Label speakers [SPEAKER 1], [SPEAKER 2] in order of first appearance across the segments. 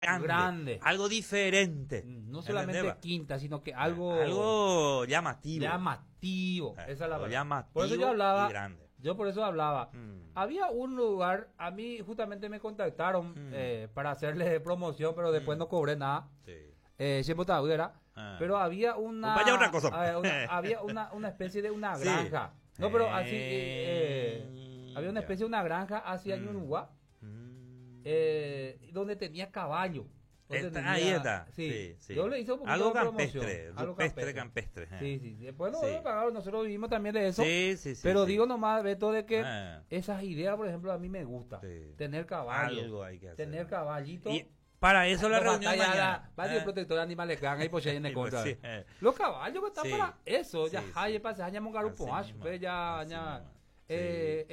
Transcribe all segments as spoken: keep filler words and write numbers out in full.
[SPEAKER 1] grande,
[SPEAKER 2] grande.
[SPEAKER 1] algo diferente.
[SPEAKER 2] No solamente
[SPEAKER 1] ¿entendés?
[SPEAKER 2] quinta, sino que algo,
[SPEAKER 1] algo llamativo.
[SPEAKER 2] llamativo.
[SPEAKER 1] Eh,
[SPEAKER 2] Esa es la
[SPEAKER 1] algo
[SPEAKER 2] verdad.
[SPEAKER 1] llamativo
[SPEAKER 2] Por eso yo hablaba,
[SPEAKER 1] y grande.
[SPEAKER 2] yo por eso hablaba.
[SPEAKER 1] Mm.
[SPEAKER 2] Había un lugar, a mí justamente me contactaron
[SPEAKER 1] Mm.
[SPEAKER 2] eh, para hacerle promoción, pero después
[SPEAKER 1] Mm.
[SPEAKER 2] no cobré nada.
[SPEAKER 1] Sí.
[SPEAKER 2] Eh, siempre era.
[SPEAKER 1] Ah.
[SPEAKER 2] Pero había una,
[SPEAKER 1] Vaya otra cosa.
[SPEAKER 2] eh, una- había una, una especie de una
[SPEAKER 1] Sí.
[SPEAKER 2] granja. No, pero así, eh,
[SPEAKER 1] Eh,
[SPEAKER 2] había una
[SPEAKER 1] ya.
[SPEAKER 2] especie de una granja hacia
[SPEAKER 1] Mm.
[SPEAKER 2] Ñuñuá,
[SPEAKER 1] Mm.
[SPEAKER 2] eh, donde tenía caballo. Donde
[SPEAKER 1] Está-
[SPEAKER 2] tenía-
[SPEAKER 1] ahí está.
[SPEAKER 2] Sí.
[SPEAKER 1] Sí, sí.
[SPEAKER 2] Yo le hice un poquito
[SPEAKER 1] Algo
[SPEAKER 2] de promoción.
[SPEAKER 1] campestre,
[SPEAKER 2] Algo
[SPEAKER 1] rupestre, campestre. eh.
[SPEAKER 2] Sí, sí. Después nos
[SPEAKER 1] Sí.
[SPEAKER 2] pagaron, nosotros vivimos también de eso.
[SPEAKER 1] Sí, sí, sí.
[SPEAKER 2] pero
[SPEAKER 1] sí.
[SPEAKER 2] digo nomás, Beto, de que
[SPEAKER 1] Ah.
[SPEAKER 2] esas ideas, por ejemplo, a mí me gusta.
[SPEAKER 1] Sí.
[SPEAKER 2] Tener caballo.
[SPEAKER 1] Algo hay que hacer.
[SPEAKER 2] Tener caballito.
[SPEAKER 1] Y para eso la
[SPEAKER 2] Los
[SPEAKER 1] reunión
[SPEAKER 2] batalla,
[SPEAKER 1] mañana.
[SPEAKER 2] Varios
[SPEAKER 1] Eh.
[SPEAKER 2] protectores de animales que hagan ahí pues en
[SPEAKER 1] Sí,
[SPEAKER 2] contra.
[SPEAKER 1] pues sí, eh.
[SPEAKER 2] Los caballos que están
[SPEAKER 1] Sí.
[SPEAKER 2] para eso. Ya
[SPEAKER 1] Sí,
[SPEAKER 2] hay
[SPEAKER 1] sí.
[SPEAKER 2] pase año mongarupo
[SPEAKER 1] Así
[SPEAKER 2] ash,
[SPEAKER 1] mismo,
[SPEAKER 2] pues ya
[SPEAKER 1] así
[SPEAKER 2] ya
[SPEAKER 1] mismo.
[SPEAKER 2] eh,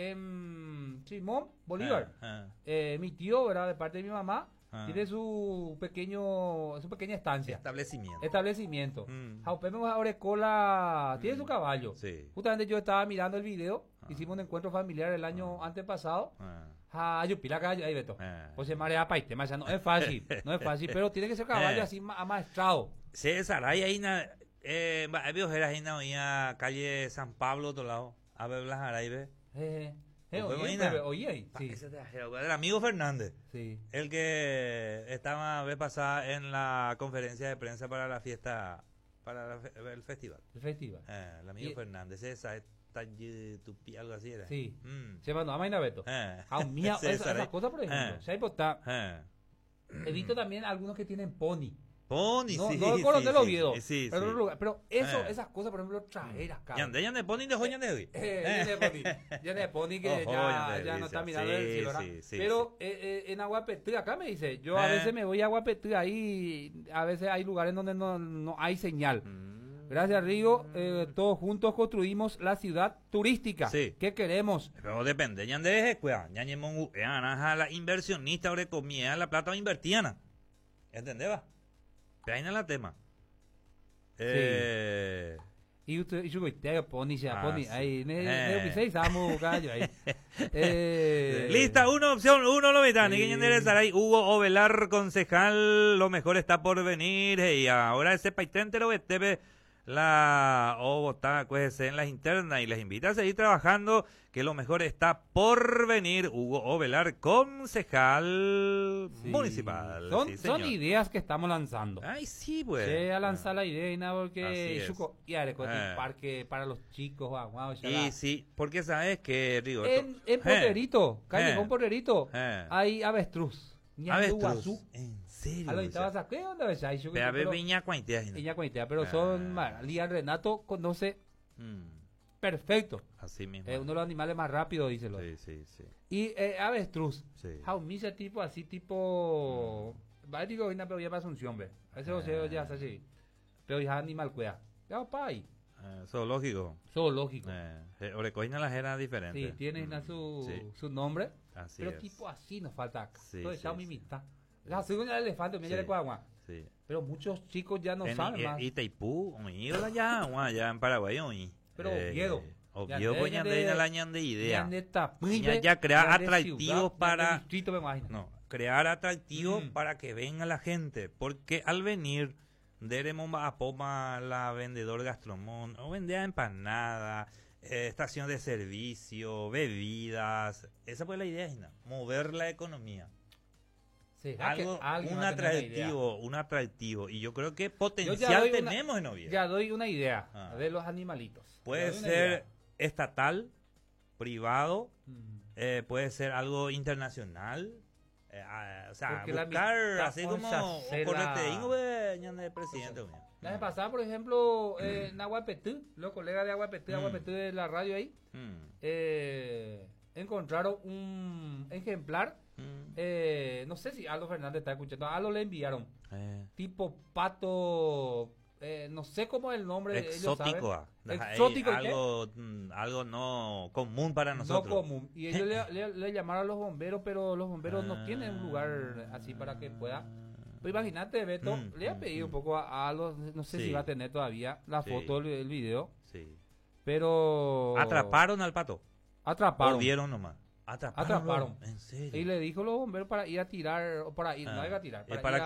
[SPEAKER 2] en Simón Bolívar.
[SPEAKER 1] Ah, ah.
[SPEAKER 2] Eh, mi tío, ¿verdad? De parte de mi mamá,
[SPEAKER 1] Ah.
[SPEAKER 2] tiene su pequeño su pequeña estancia.
[SPEAKER 1] Establecimiento.
[SPEAKER 2] Establecimiento.
[SPEAKER 1] Mm.
[SPEAKER 2] Jaupe Orecola tiene
[SPEAKER 1] Mm.
[SPEAKER 2] su caballo.
[SPEAKER 1] Sí.
[SPEAKER 2] Justamente yo estaba mirando el video,
[SPEAKER 1] Ah.
[SPEAKER 2] hicimos un encuentro familiar el año antepasado.
[SPEAKER 1] Ah.
[SPEAKER 2] Ah, yo pila caballo, ahí Beto.
[SPEAKER 1] Ah.
[SPEAKER 2] Pues se marea paite, más no es fácil, no es fácil, pero tiene que ser caballo
[SPEAKER 1] Eh.
[SPEAKER 2] así ma- amaestrado.
[SPEAKER 1] César, ahí hay una. Eh, va- hay viojeras ahí na oía calle San Pablo, otro lado. A ver, Blas Araibe.
[SPEAKER 2] Eh, eh,
[SPEAKER 1] ¿Lo
[SPEAKER 2] oye,
[SPEAKER 1] podemos ir,
[SPEAKER 2] bebé,
[SPEAKER 1] na?
[SPEAKER 2] oye ahí, sí,
[SPEAKER 1] Ese te ajero, del amigo Fernández.
[SPEAKER 2] sí.
[SPEAKER 1] El que estaba vez pasada en la conferencia de prensa para la fiesta, para la fe- el festival.
[SPEAKER 2] El festival.
[SPEAKER 1] Eh, el amigo
[SPEAKER 2] Y-
[SPEAKER 1] Fernández, esa está tupi, algo así era.
[SPEAKER 2] Sí.
[SPEAKER 1] Mm.
[SPEAKER 2] Se mandó a Maina Beto.
[SPEAKER 1] Eh.
[SPEAKER 2] Ah, mía,
[SPEAKER 1] César,
[SPEAKER 2] esa, esa
[SPEAKER 1] eh.
[SPEAKER 2] cosa, por ejemplo.
[SPEAKER 1] Eh.
[SPEAKER 2] Si hay postá,
[SPEAKER 1] Eh.
[SPEAKER 2] he visto también algunos que tienen pony.
[SPEAKER 1] Pony,
[SPEAKER 2] No,
[SPEAKER 1] sí.
[SPEAKER 2] no recuerdo
[SPEAKER 1] sí,
[SPEAKER 2] de los
[SPEAKER 1] sí,
[SPEAKER 2] Oviedo,
[SPEAKER 1] sí,
[SPEAKER 2] pero,
[SPEAKER 1] sí.
[SPEAKER 2] otro lugar. Pero eso,
[SPEAKER 1] Eh.
[SPEAKER 2] esas cosas, por ejemplo, traer acá.
[SPEAKER 1] Yande, yande, Pony de joya de hoy.
[SPEAKER 2] Eh, Yane Pony, Yane Pony que
[SPEAKER 1] Ojo,
[SPEAKER 2] ya,
[SPEAKER 1] Yane
[SPEAKER 2] ya no
[SPEAKER 1] Delicia.
[SPEAKER 2] está mirando
[SPEAKER 1] Sí,
[SPEAKER 2] el cielo, ¿verdad?
[SPEAKER 1] sí, sí,
[SPEAKER 2] Pero eh, eh, en Aguapetí, acá me dice, yo a
[SPEAKER 1] Eh.
[SPEAKER 2] veces me voy a Aguapetí, ahí a veces hay lugares donde no, no hay señal.
[SPEAKER 1] Mm.
[SPEAKER 2] Gracias, Rigo, eh, todos juntos construimos la ciudad turística
[SPEAKER 1] Sí.
[SPEAKER 2] que queremos.
[SPEAKER 1] Pero depende, yande de escuela, yande mongu, a la inversionista ahora comía la plata invertían. ¿Entendés? Va? Pero ahí no es la tema. Eh.
[SPEAKER 2] Y usted, y yo te pony, ya
[SPEAKER 1] Ah,
[SPEAKER 2] pony,
[SPEAKER 1] sí.
[SPEAKER 2] ahí, ne,
[SPEAKER 1] Eh.
[SPEAKER 2] ne, ne, estamos, gallo, ahí. Eh,
[SPEAKER 1] Lista uno, opción uno, lo metan.
[SPEAKER 2] Sí.
[SPEAKER 1] Y ahí Hugo Ovelar, concejal, lo mejor está por venir. Y ahora ese paitente lo vete la o votar, acuérdese en las internas y les invita a seguir trabajando, que lo mejor está por venir. Hugo Ovelar, concejal
[SPEAKER 2] sí.
[SPEAKER 1] municipal.
[SPEAKER 2] Son,
[SPEAKER 1] Sí,
[SPEAKER 2] son
[SPEAKER 1] señor.
[SPEAKER 2] ideas que estamos lanzando.
[SPEAKER 1] Ay, sí, pues.
[SPEAKER 2] Sí, a lanzar la idea y nada,
[SPEAKER 1] Así
[SPEAKER 2] porque
[SPEAKER 1] es.
[SPEAKER 2] Chuco, y a recorrer
[SPEAKER 1] Eh.
[SPEAKER 2] un parque para los chicos, guau, guau, ya
[SPEAKER 1] Y
[SPEAKER 2] la-
[SPEAKER 1] sí, porque sabes que, Rigo.
[SPEAKER 2] En,
[SPEAKER 1] esto-
[SPEAKER 2] en
[SPEAKER 1] Eh,
[SPEAKER 2] Porterito, Callejón
[SPEAKER 1] eh,
[SPEAKER 2] Porterito,
[SPEAKER 1] eh.
[SPEAKER 2] hay avestruz.
[SPEAKER 1] Avestruz.
[SPEAKER 2] Ñanduazú.
[SPEAKER 1] En serio.
[SPEAKER 2] A lo
[SPEAKER 1] o sea.
[SPEAKER 2] estabas a qué onda ves ahí, Chuco,
[SPEAKER 1] Pero a ver,
[SPEAKER 2] pero-
[SPEAKER 1] viña cuentea, ¿no?
[SPEAKER 2] ella cuentea, pero
[SPEAKER 1] Ah.
[SPEAKER 2] son, ma, Lía Renato conoce
[SPEAKER 1] Mm,
[SPEAKER 2] perfecto.
[SPEAKER 1] así mismo.
[SPEAKER 2] Es uno de los animales más rápidos, díselo.
[SPEAKER 1] Sí, sí, sí.
[SPEAKER 2] Y eh, avestruz.
[SPEAKER 1] Sí.
[SPEAKER 2] Jaumisa tipo así, tipo. Va, digo, una pero ya para Asunción, ve. A veces
[SPEAKER 1] Ah.
[SPEAKER 2] se ya es así. Pero ya animal cuida. Ya pa ahí.
[SPEAKER 1] Eh, zoológico.
[SPEAKER 2] Zoológico.
[SPEAKER 1] Eh, eh, Orecoina las era diferente.
[SPEAKER 2] Sí, tiene
[SPEAKER 1] Mm,
[SPEAKER 2] na su,
[SPEAKER 1] sí,
[SPEAKER 2] su nombre.
[SPEAKER 1] así
[SPEAKER 2] pero
[SPEAKER 1] es.
[SPEAKER 2] tipo así nos falta acá.
[SPEAKER 1] Sí,
[SPEAKER 2] Entonces,
[SPEAKER 1] sí,
[SPEAKER 2] ya
[SPEAKER 1] sí.
[SPEAKER 2] mi mitad. La segunda del elefante, me
[SPEAKER 1] Sí.
[SPEAKER 2] de Cuagua.
[SPEAKER 1] Sí.
[SPEAKER 2] Pero muchos chicos ya no
[SPEAKER 1] en
[SPEAKER 2] saben
[SPEAKER 1] I-
[SPEAKER 2] más.
[SPEAKER 1] Itaipú, oí, hola ya, guau, allá en Paraguay, oí.
[SPEAKER 2] Pero Oviedo.
[SPEAKER 1] Oviedo,
[SPEAKER 2] Ya
[SPEAKER 1] pues
[SPEAKER 2] de-
[SPEAKER 1] ya
[SPEAKER 2] de-
[SPEAKER 1] de la ñande idea.
[SPEAKER 2] Ya de Tapuille,
[SPEAKER 1] Ya- ya crea
[SPEAKER 2] ya de
[SPEAKER 1] atractivos
[SPEAKER 2] ciudad, ya de
[SPEAKER 1] para-
[SPEAKER 2] distrito, me imagino.
[SPEAKER 1] No, crear atractivos
[SPEAKER 2] Mm.
[SPEAKER 1] para que venga la gente. Porque al venir, deremos a Poma, la vendedor gastromón, o vendía empanada, eh, estación de servicio, bebidas. Esa fue la idea, Gina, mover la economía.
[SPEAKER 2] ¿Será que
[SPEAKER 1] Algo,
[SPEAKER 2] alguien
[SPEAKER 1] un
[SPEAKER 2] va a tener una idea?
[SPEAKER 1] atractivo, un atractivo. Y yo creo que
[SPEAKER 2] Yo ya
[SPEAKER 1] potencial
[SPEAKER 2] doy una-
[SPEAKER 1] tenemos en Oviedo.
[SPEAKER 2] Ya doy una idea
[SPEAKER 1] Ah.
[SPEAKER 2] de los animalitos. Ya
[SPEAKER 1] Puede
[SPEAKER 2] doy una
[SPEAKER 1] ser
[SPEAKER 2] idea.
[SPEAKER 1] estatal, privado,
[SPEAKER 2] Mm.
[SPEAKER 1] eh, puede ser algo internacional. eh, ah, o sea,
[SPEAKER 2] Porque la
[SPEAKER 1] buscar
[SPEAKER 2] mitad
[SPEAKER 1] así como
[SPEAKER 2] onza se
[SPEAKER 1] por
[SPEAKER 2] la-
[SPEAKER 1] este ingo, eh, ñande el presidente. güey.
[SPEAKER 2] La vez pasada, por ejemplo, eh, en Aguapetí, los colegas de Aguapetí,
[SPEAKER 1] Mm.
[SPEAKER 2] Aguapetí de la radio ahí,
[SPEAKER 1] Mm,
[SPEAKER 2] eh, encontraron un ejemplar.
[SPEAKER 1] mm,
[SPEAKER 2] eh, no sé si Aldo Fernández está escuchando. A Aldo le enviaron.
[SPEAKER 1] eh,
[SPEAKER 2] Tipo pato. eh, no sé cómo es el nombre. ellos
[SPEAKER 1] exótico.
[SPEAKER 2] saben.
[SPEAKER 1] ah.
[SPEAKER 2] Exótico,
[SPEAKER 1] Ahí
[SPEAKER 2] ¿qué?
[SPEAKER 1] algo, mm, algo no común para
[SPEAKER 2] No
[SPEAKER 1] nosotros.
[SPEAKER 2] común. Y ellos le, le- le llamaron a los bomberos, pero los bomberos no
[SPEAKER 1] Ah.
[SPEAKER 2] tienen un lugar así para que pueda. Pues imagínate, Beto,
[SPEAKER 1] Mm,
[SPEAKER 2] le ha
[SPEAKER 1] mm,
[SPEAKER 2] pedido
[SPEAKER 1] mm.
[SPEAKER 2] un poco a, a Aldo, no sé
[SPEAKER 1] Sí.
[SPEAKER 2] si va a tener todavía la
[SPEAKER 1] Sí.
[SPEAKER 2] foto, el, el video,
[SPEAKER 1] Sí.
[SPEAKER 2] pero...
[SPEAKER 1] Atraparon al pato.
[SPEAKER 2] Atraparon.
[SPEAKER 1] O vieron nomás. Atraparon.
[SPEAKER 2] Atraparon.
[SPEAKER 1] En serio.
[SPEAKER 2] Y le dijo a los bomberos para ir a tirar, o para ir,
[SPEAKER 1] Ah,
[SPEAKER 2] no iba a tirar,
[SPEAKER 1] es
[SPEAKER 2] para,
[SPEAKER 1] para
[SPEAKER 2] ir a